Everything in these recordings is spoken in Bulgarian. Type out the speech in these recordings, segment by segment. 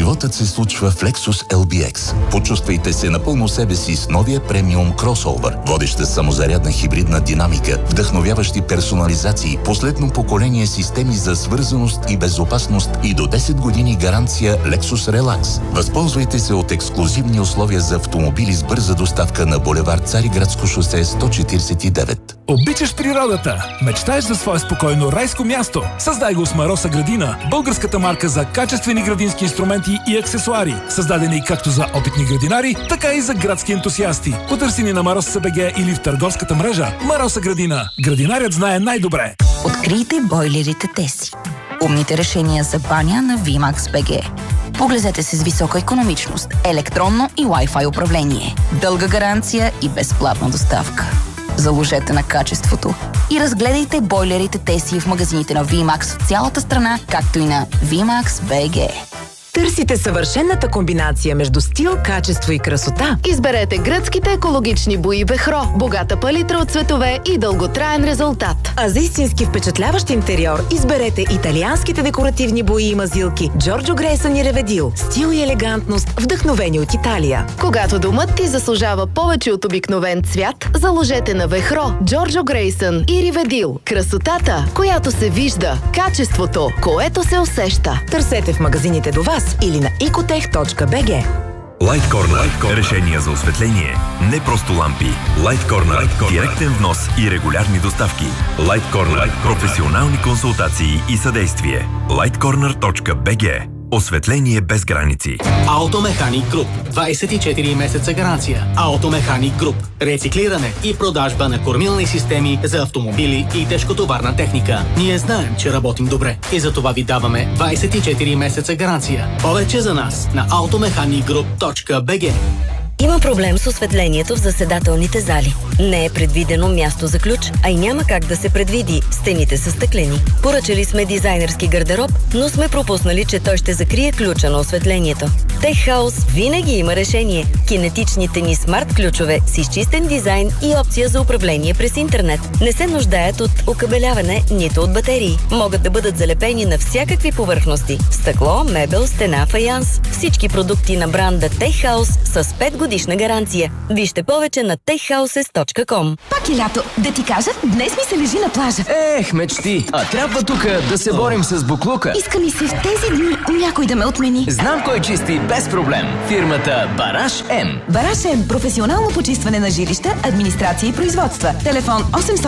Животът се случва в Lexus LBX. Почувствайте се напълно себе си с новия премиум кросовър. Водеща самозарядна хибридна динамика, вдъхновяващи персонализации, последно поколение системи за свързаност и безопасност и до 10 години гаранция Lexus Relax. Възползвайте се от ексклузивни условия за автомобили с бърза доставка на булевард Цариградско шосе 149. Обичаш природата? Мечтаеш за свое спокойно райско място? Създай го с Мароса градина, българската марка за качествени градински инструменти и аксесуари, създадени както за опитни градинари, така и за градски ентусиасти. Потърси ни на Marosa.bg или в търговската мрежа Мароса градина. Градинарят знае най-добре. Открийте бойлерите Теси. Умните решения за баня на VMAX BG. Поглезете се с висока икономичност, електронно и Wi-Fi управление, дълга гаранция и безплатна доставка. Заложете на качеството и разгледайте бойлерите Теси в магазините на VMAX в цялата страна, както и на VMAX BG. Търсите съвършената комбинация между стил, качество и красота? Изберете гръцките екологични бои Вехро. Богата палитра от цветове и дълготраен резултат. А за истински впечатляващ интериор изберете италианските декоративни бои и мазилки Джорджо Грейсън и Реведил. Стил и елегантност, вдъхновени от Италия. Когато домът ти заслужава повече от обикновен цвят, заложете на Вехро, Джорджо Грейсън и Реведил. Красотата, която се вижда. Качеството, което се усеща. Търсете в магазините до вас или на ecotech.bg. Light Corner. Решения за осветление. Не просто лампи. Light Corner. Директен внос и регулярни доставки. Light Corner. Професионални консултации и съдействие. lightcorner.bg. Осветление без граници. Автомеханик Груп. 24 месеца гаранция. Автомеханик Груп. Рециклиране и продажба на кормилни системи за автомобили и тежкотоварна техника. Ние знаем, че работим добре и за това ви даваме 24 месеца гаранция. Повече за нас на automechanicgroup.bg. Има проблем с осветлението в заседателните зали. Не е предвидено място за ключ, а и няма как да се предвиди. Стените са стъклени. Поръчали сме дизайнерски гардероб, но сме пропуснали, че той ще закрие ключа на осветлението. Tech House винаги има решение. Кинетичните ни смарт ключове с изчистен дизайн и опция за управление през интернет. Не се нуждаят от окабеляване, нито от батерии. Могат да бъдат залепени на всякакви повърхности. Стъкло, мебел, стена, фаянс. Всички продукти на бранда Tech House с 5 годишна гаранция. Вижте повече на techhouses.com. Пак е лято. Да ти кажа, днес ми се лежи на плажа. Ех, мечти! А трябва тук да се борим с буклука. Иска ми се в тези дни някой да ме отмени. Знам кой чисти без проблем. Фирмата Бараш М. Бараш М. Професионално почистване на жилища, администрация и производства. Телефон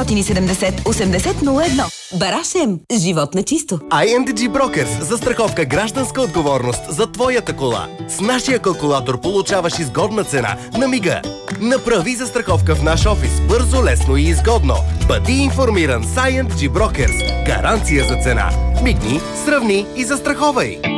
870 8001. Бараш М. Живот на чисто. INDG Brokers. Застраховка гражданска отговорност за твоята кола. С нашия калкулатор получаваш изгодна цена на мига. Направи застраховка в наш офис. Бързо, лесно и изгодно. Бъди информиран с INDG Brokers. Гаранция за цена. Мигни, сравни и застраховай.